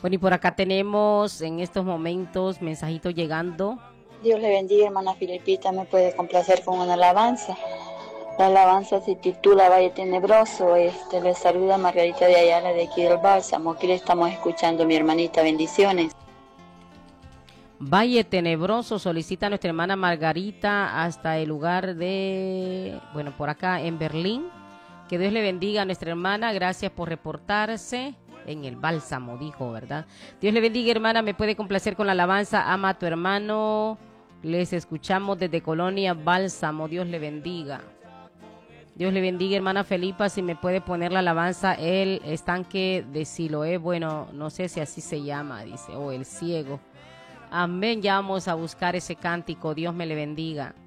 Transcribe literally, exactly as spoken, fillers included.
Bueno, y por acá tenemos en estos momentos mensajitos llegando. Dios le bendiga, hermana Filipita, me puede complacer con una alabanza. La alabanza se titula Valle Tenebroso. Este, le saluda Margarita de Ayala de aquí del Bálsamo. Aquí le estamos escuchando, mi hermanita. Bendiciones. Valle Tenebroso solicita a nuestra hermana Margarita hasta el lugar de, bueno, por acá en Berlín. Que Dios le bendiga a nuestra hermana. Gracias por reportarse en el Bálsamo, dijo, ¿verdad? Dios le bendiga, hermana. Me puede complacer con la alabanza. Ama a tu hermano. Les escuchamos desde Colonia Bálsamo. Dios le bendiga. Dios le bendiga, hermana Felipa, si me puede poner la alabanza, el estanque de Siloé, bueno, no sé si así se llama, dice, o el ciego. Amén, ya vamos a buscar ese cántico, Dios me le bendiga.